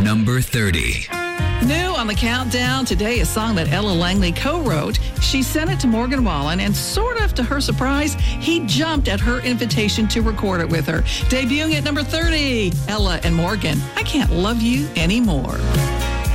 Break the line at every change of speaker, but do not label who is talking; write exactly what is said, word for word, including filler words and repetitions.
number thirty.
New on the countdown today, a song that Ella Langley co-wrote. She sent it to Morgan Wallen, and sort of to her surprise, he jumped at her invitation to record it with her. Debuting at number thirty, Ella and Morgan, I Can't Love You Anymore.